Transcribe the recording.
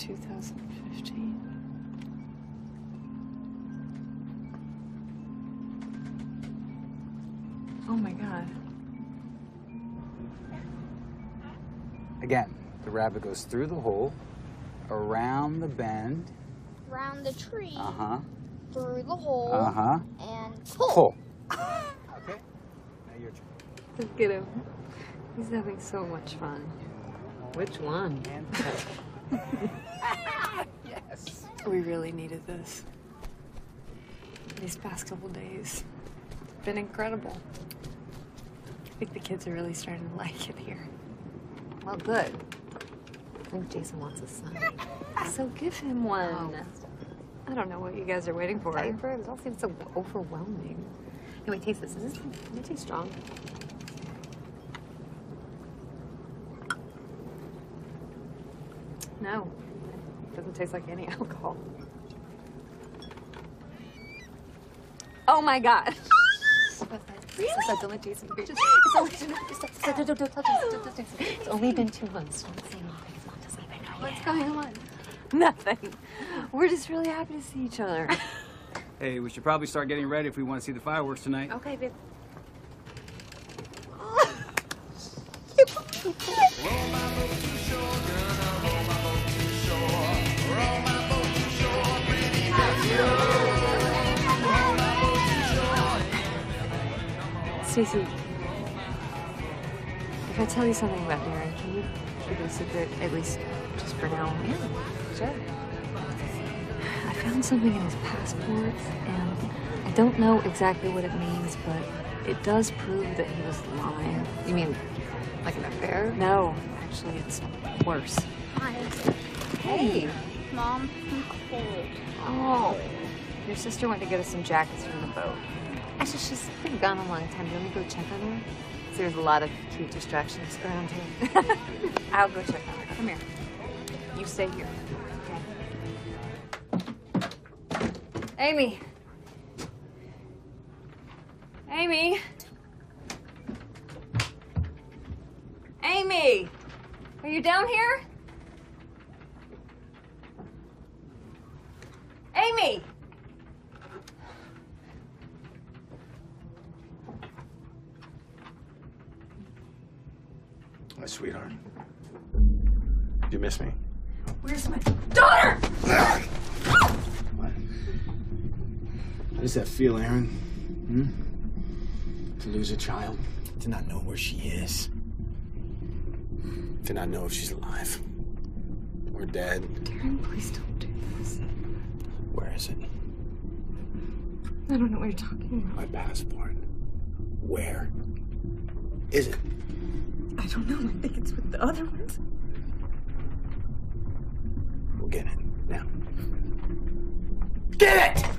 2015. Oh my God. Again, the rabbit goes through the hole, around the bend. Around the tree. Uh-huh. Through the hole. Uh-huh. And pull. Pull. Okay. Now your turn. Look at him. He's having so much fun. Which one? Yes. We really needed this. These past couple days. It's been incredible. I think the kids are really starting to like it here. Well, good. I think Jason wants a son. So give him one. Oh. I don't know what you guys are waiting for. Diaper? This all seems so overwhelming. Anyway, taste this. Does it taste strong? No. It doesn't taste like any alcohol. Oh my God. Really? Don't let Jason hear. It's only been 2 months. Don't say anything. It's not just like I know. What's going on? Nothing. We're just really happy to see each other. Hey, we should probably start getting ready if we want to see the fireworks tonight. Okay, babe. Stacey, if I tell you something about Darren, can you keep it a secret, at least just for now? Yeah, sure. I found something in his passport, and I don't know exactly what it means, but it does prove that he was lying. You mean like an affair? No, actually, it's worse. Hi. Hey. Mom, I'm cold. Oh, your sister went to get us some jackets from the boat. Actually, she's been gone a long time. Do you want me to go check on her? So there's a lot of cute distractions around here. I'll go check on her. Come here. You stay here. Okay. Amy. Amy. Amy. Are you down here? Amy. My sweetheart. Do you miss me? Where's my daughter? What? How does that feel, Aaron? To lose a child? To not know where she is? To not know if she's alive? Or dead? Darren, please don't do this. Where is it? I don't know what you're talking about. My passport. Where is it? I don't know. I think it's with the other ones. We'll get it now. Get it!